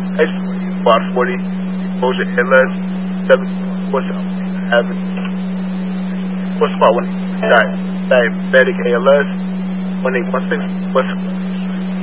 Quad 40, exposure ALS, 7 average. What's about 1 diabetic ALS, 1816, what's